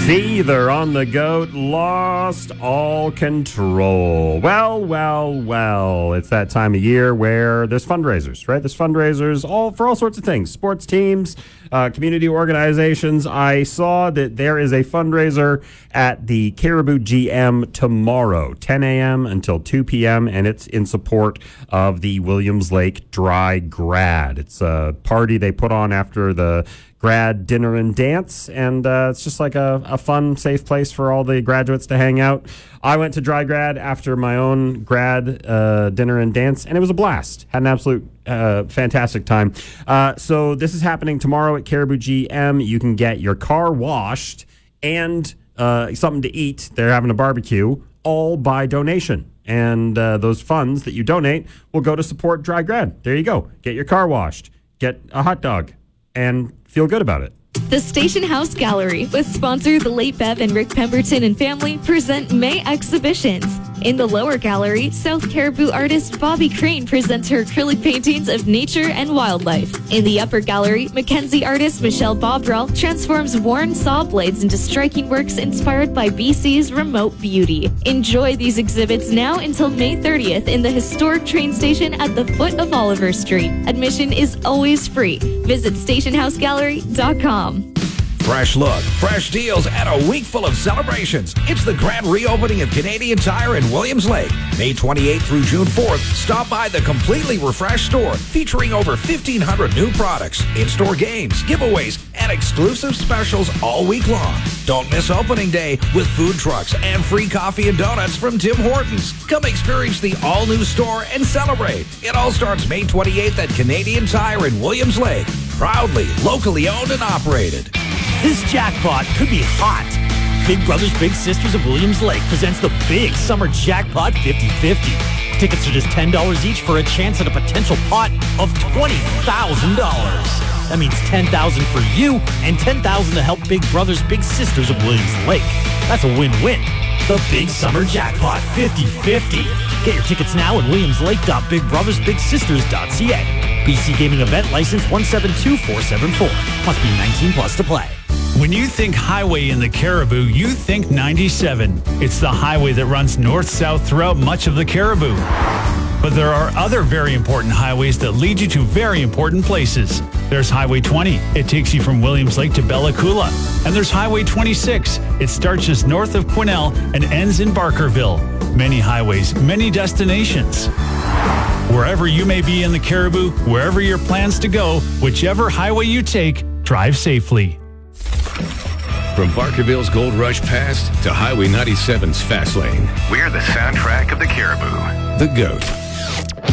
Feather on the goat lost all control. Well. It's that time of year where there's fundraisers, right? There's fundraisers for all sorts of things. Sports teams, community organizations. I saw that there is a fundraiser at the Caribou GM tomorrow, 10 a.m. until 2 p.m., and it's in support of the Williams Lake Dry Grad. It's a party they put on after the grad dinner and dance, and it's just like a fun, safe place for all the graduates to hang out. I went to Dry Grad after my own grad dinner and dance, and it was a blast. Had an absolute fantastic time. So this is happening tomorrow at Caribou GM. You can get your car washed and something to eat. They're having a barbecue, all by donation. And those funds that you donate will go to support Dry Grad. There you go. Get your car washed. Get a hot dog. And feel good about it. The Station House Gallery, with sponsor the late Bev and Rick Pemberton and family, present May exhibitions. In the lower gallery, South Caribou artist Bobby Crane presents her acrylic paintings of nature and wildlife. In the upper gallery, Mackenzie artist Michelle Bobrell transforms worn saw blades into striking works inspired by BC's remote beauty. Enjoy these exhibits now until May 30th in the historic train station at the foot of Oliver Street. Admission is always free. Visit stationhousegallery.com. Fresh look, fresh deals, and a week full of celebrations. It's the grand reopening of Canadian Tire in Williams Lake. May 28th through June 4th, stop by the completely refreshed store featuring over 1,500 new products, in-store games, giveaways, and exclusive specials all week long. Don't miss opening day with food trucks and free coffee and donuts from Tim Hortons. Come experience the all-new store and celebrate. It all starts May 28th at Canadian Tire in Williams Lake. Proudly, locally owned and operated. This jackpot could be hot. Big Brothers Big Sisters of Williams Lake presents the big summer jackpot 50-50. Tickets are just $10 each for a chance at a potential pot of $20,000. That means $10,000 for you and $10,000 to help Big Brothers Big Sisters of Williams Lake. That's a win-win. The big summer jackpot 50-50. Get your tickets now at williamslake.bigbrothersbigsisters.ca. BC Gaming Event License 172474. Must be 19 plus to play. When you think highway in the Caribou, you think 97. It's the highway that runs north-south throughout much of the Caribou. But there are other very important highways that lead you to very important places. There's Highway 20. It takes you from Williams Lake to Bella Coola. And there's Highway 26. It starts just north of Quesnel and ends in Barkerville. Many highways, many destinations. Wherever you may be in the Caribou, wherever your plans to go, whichever highway you take, drive safely. From Barkerville's Gold Rush past to Highway 97's fast lane, we're the soundtrack of the Caribou. The GOAT.